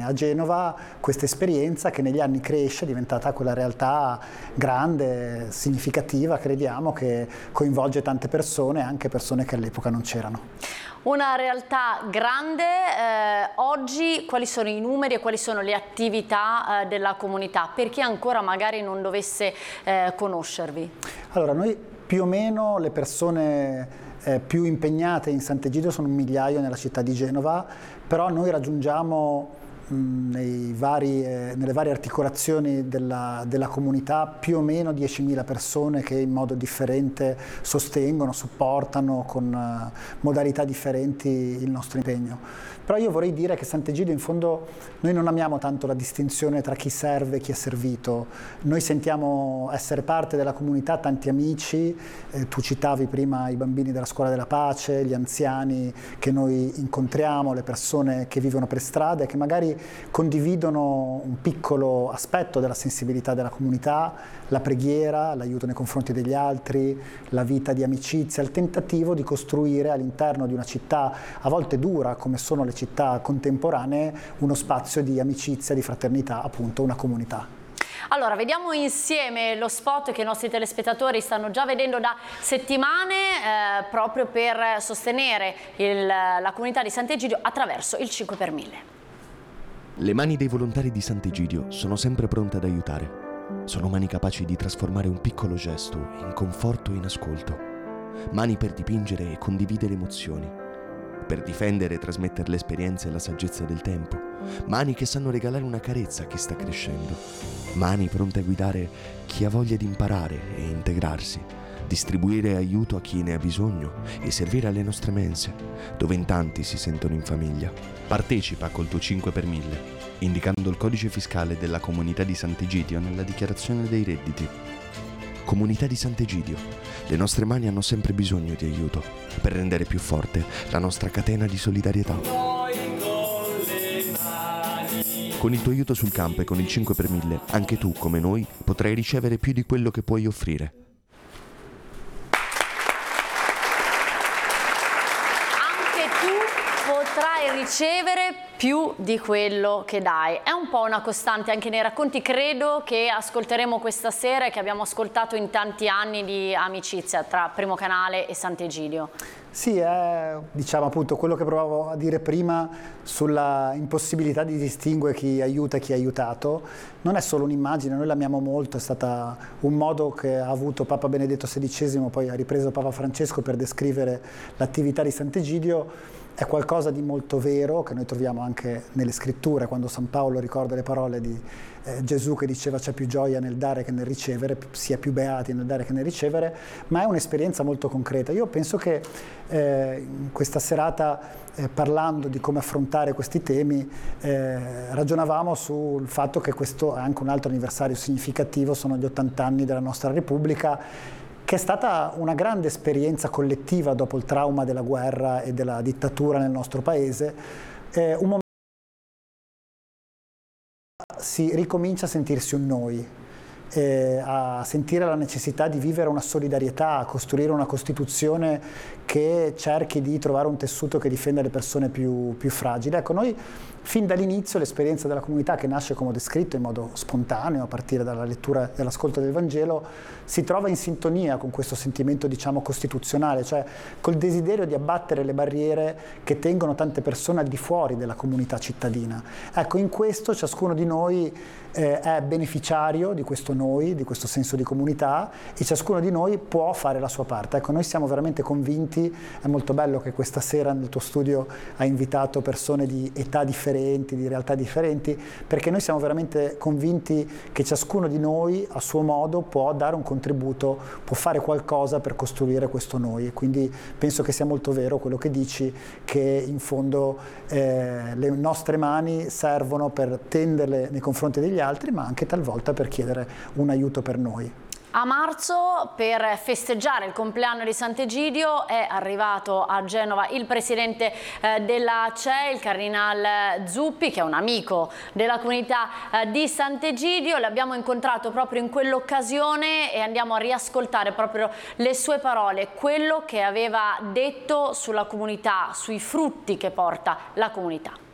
anni a Genova questa esperienza che negli anni cresce, è diventata quella realtà grande, significativa, crediamo, che coinvolge tante persone, anche persone che all'epoca non c'erano. Una realtà grande. Oggi quali sono i numeri e quali sono le attività della comunità, per chi ancora magari non dovesse conoscervi? Allora, noi più o meno le persone più impegnate in Sant'Egidio sono 1 migliaio nella città di Genova, però noi raggiungiamo nelle varie articolazioni della comunità più o meno 10.000 persone che in modo differente sostengono, supportano con modalità differenti il nostro impegno. Però io vorrei dire che Sant'Egidio in fondo noi non amiamo tanto la distinzione tra chi serve e chi è servito. Noi sentiamo essere parte della comunità, tanti amici, tu citavi prima i bambini della Scuola della Pace, gli anziani che noi incontriamo, le persone che vivono per strada e che magari condividono un piccolo aspetto della sensibilità della comunità, la preghiera, l'aiuto nei confronti degli altri, la vita di amicizia, il tentativo di costruire all'interno di una città a volte dura come sono le città contemporanee uno spazio di amicizia, di fraternità, appunto una comunità. Allora, vediamo insieme lo spot che i nostri telespettatori stanno già vedendo da settimane proprio per sostenere la comunità di Sant'Egidio attraverso il 5 per 1000. Le mani dei volontari di Sant'Egidio sono sempre pronte ad aiutare. Sono mani capaci di trasformare un piccolo gesto in conforto e in ascolto. Mani per dipingere e condividere emozioni. Per difendere e trasmettere l'esperienza e la saggezza del tempo. Mani che sanno regalare una carezza a chi sta crescendo. Mani pronte a guidare chi ha voglia di imparare e integrarsi. Distribuire aiuto a chi ne ha bisogno e servire alle nostre mense, dove in tanti si sentono in famiglia. Partecipa col tuo 5 per 1000, indicando il codice fiscale della comunità di Sant'Egidio nella dichiarazione dei redditi. Comunità di Sant'Egidio, le nostre mani hanno sempre bisogno di aiuto per rendere più forte la nostra catena di solidarietà. Con il tuo aiuto sul campo e con il 5 per 1000, anche tu, come noi, potrai ricevere più di quello che puoi offrire. Potrai ricevere più di quello che dai. È un po' una costante anche nei racconti, credo, che ascolteremo questa sera e che abbiamo ascoltato in tanti anni di amicizia tra Primo Canale e Sant'Egidio. Sì, è diciamo appunto quello che provavo a dire prima sulla impossibilità di distinguere chi aiuta e chi ha aiutato. Non è solo un'immagine, noi l'amiamo molto, è stata un modo che ha avuto Papa Benedetto XVI, poi ha ripreso Papa Francesco per descrivere l'attività di Sant'Egidio. È qualcosa di molto vero che noi troviamo anche nelle scritture, quando San Paolo ricorda le parole di Gesù che diceva c'è più gioia nel dare che nel ricevere, si è più beati nel dare che nel ricevere, ma è un'esperienza molto concreta. Io penso che in questa serata, parlando di come affrontare questi temi, ragionavamo sul fatto che questo è anche un altro anniversario significativo, sono gli 80 anni della nostra Repubblica, che è stata una grande esperienza collettiva dopo il trauma della guerra e della dittatura nel nostro paese, un momento si ricomincia a sentirsi un noi, a sentire la necessità di vivere una solidarietà, a costruire una Costituzione che cerchi di trovare un tessuto che difenda le persone più fragili. Ecco, noi fin dall'inizio l'esperienza della comunità, che nasce, come ho descritto, in modo spontaneo a partire dalla lettura e dall'ascolto del Vangelo, si trova in sintonia con questo sentimento, diciamo, costituzionale, cioè col desiderio di abbattere le barriere che tengono tante persone al di fuori della comunità cittadina. Ecco, in questo ciascuno di noi è beneficiario di questo noi, di questo senso di comunità, e ciascuno di noi può fare la sua parte. Ecco, noi siamo veramente convinti, è molto bello che questa sera nel tuo studio hai invitato persone di età differenti, di realtà differenti, perché noi siamo veramente convinti che ciascuno di noi a suo modo può dare un contributo, può fare qualcosa per costruire questo noi, e quindi penso che sia molto vero quello che dici, che in fondo le nostre mani servono per tenderle nei confronti degli altri, ma anche talvolta per chiedere un aiuto per noi. A marzo, per festeggiare il compleanno di Sant'Egidio, è arrivato a Genova il presidente della CEI, il cardinal Zuppi, che è un amico della comunità di Sant'Egidio. L'abbiamo incontrato proprio in quell'occasione e andiamo a riascoltare proprio le sue parole, quello che aveva detto sulla comunità, sui frutti che porta la comunità.